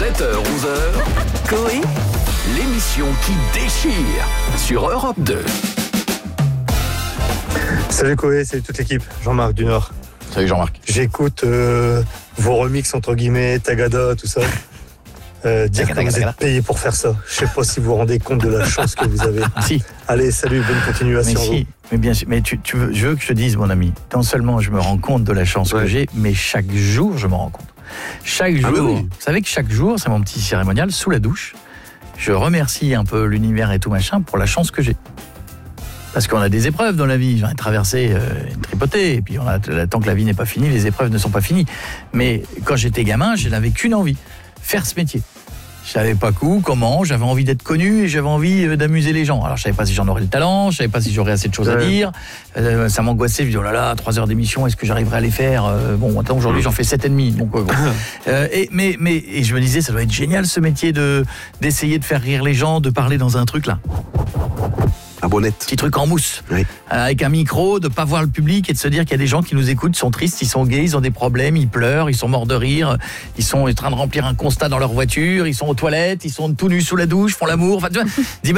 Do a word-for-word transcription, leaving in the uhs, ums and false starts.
sept heures onze heures, Coé, l'émission qui déchire sur Europe deux. Salut Coé, salut toute l'équipe, Jean-Marc du Nord. Salut Jean-Marc. J'écoute euh, vos remixes entre guillemets, Tagada, tout ça. Euh, dire Tagada, que vous Tagada. êtes payé pour faire ça. Je sais pas si vous vous rendez compte de la chance que vous avez. Si. Allez, salut, bonne continuation. Mais si, mais bien sûr, mais tu, tu veux, je veux que je te dise, mon ami, non seulement je me rends compte de la chance Ouais. que j'ai, mais chaque jour je m'en rends compte. Chaque jour, Ah bah oui. vous savez que chaque jour, c'est mon petit cérémonial sous la douche. Je remercie un peu l'univers et tout machin pour la chance que j'ai. Parce qu'on a des épreuves dans la vie, j'en ai traversé euh, une tripotée, et puis on a, tant que la vie n'est pas finie, les épreuves ne sont pas finies. Mais quand j'étais gamin, je n'avais qu'une envie, faire ce métier. Je savais pas où, comment, j'avais envie d'être connu et j'avais envie euh, d'amuser les gens. Alors je savais pas si j'en aurais le talent, je savais pas si j'aurais assez de choses à Ouais. dire. Euh, ça m'angoissait, je me dis oh là là, trois heures d'émission, est-ce que j'arriverai à les faire euh, Bon, attends, aujourd'hui j'en fais sept et demi. Donc euh, bon. euh, et mais mais et je me disais ça doit être génial ce métier de d'essayer de faire rire les gens, de parler dans un truc là. Un bonnette. Petit truc en mousse, Oui. avec un micro, de pas voir le public et de se dire qu'il y a des gens qui nous écoutent, sont tristes, ils sont gays, ils ont des problèmes, ils pleurent, ils sont morts de rire, ils sont en train de remplir un constat dans leur voiture, ils sont aux toilettes, ils sont tout nus sous la douche, font l'amour. Enfin, tu vois,